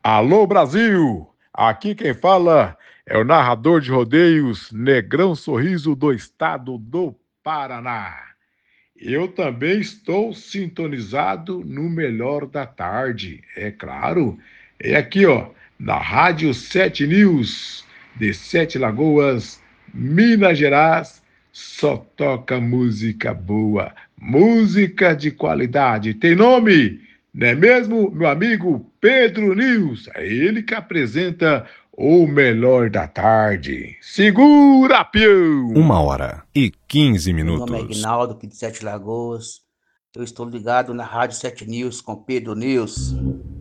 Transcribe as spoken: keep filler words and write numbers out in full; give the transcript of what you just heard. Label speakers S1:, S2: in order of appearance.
S1: Alô, Brasil! Aqui quem fala é o narrador de rodeios Negrão Sorriso do estado do Paraná. Eu também estou sintonizado no melhor da tarde, é claro. É aqui, ó, na Rádio Sete News, de Sete Lagoas, Minas Gerais, só toca música boa, música de qualidade. Tem nome? Não é mesmo, meu amigo Pedro News? É ele que apresenta o melhor da tarde. Segura,
S2: Uma
S1: peão!
S2: hora e quinze
S3: Meu nome é
S2: minutos.
S3: Ignaldo, aqui de Sete Lagoas. Eu estou ligado na Rádio Sete News com Pedro News.